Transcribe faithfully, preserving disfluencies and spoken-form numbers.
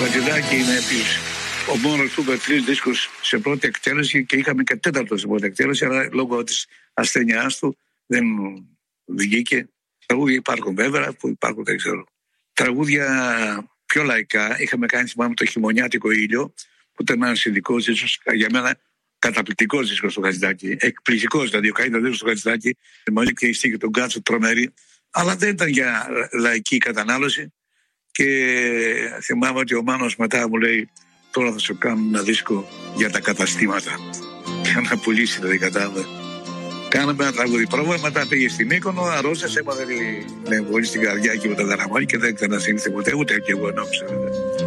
Χατζηδάκη είναι επίσης ο μόνος που είπε τρεις δίσκους σε πρώτη εκτέλεση και είχαμε και τέταρτο σε πρώτη εκτέλεση, αλλά λόγω της ασθένειάς του δεν βγήκε. Τραγούδια υπάρχουν βέβαια, που υπάρχουν δεν ξέρω. Τραγούδια πιο λαϊκά είχαμε κάνει, θυμάμαι, το Χειμωνιάτικο Ήλιο, που ήταν ένας ειδικός δίσκος, για μένα καταπληκτικός δίσκος του Χατζηδάκη, εκπληκτικός, δηλαδή ο καλύτερος δίσκος του Χατζηδάκη, μαζί και η στίχη του Γκάτσο τρομερή, αλλά δεν ήταν για λαϊκή κατανάλωση. Και θυμάμαι ότι ο Μάνος μετά μου λέει: τώρα θα σου κάνω ένα δίσκο για τα καταστήματα. Για να πουλήσει, δηλαδή, κατάλαβε. Κάναμε ένα τραγούδι πρόβα, μετά πήγε στην Μύκονο, αρρώστησε, έμαθε την εμβολή στην καρδιά και με το γραμμόνι και δεν ξανασύνηθε ποτέ, ούτε και εγώ νόμιζα.